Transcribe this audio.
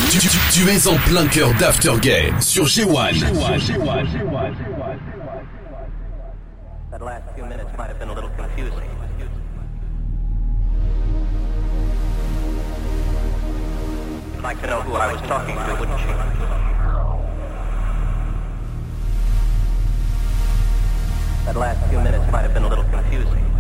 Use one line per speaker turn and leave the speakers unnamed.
Tu es en plein cœur d'After Game sur G1.
That last few minutes might have been a little confusing. You'd like to know who I was talking to, wouldn't you? That last few minutes might have been a little confusing.